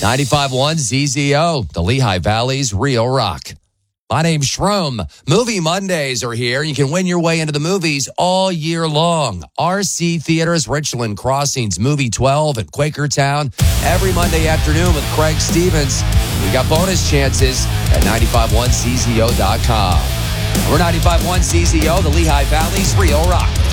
95.1 ZZO, the Lehigh Valley's real rock. My name's Shroom. Movie Mondays are here. You can win your way into the movies all year long. RC Theaters, Richland Crossings, Movie 12 at Quakertown. Every Monday afternoon with Craig Stevens. We got bonus chances at 951CZO.com. We're 95.1 CZO, the Lehigh Valley's real rock.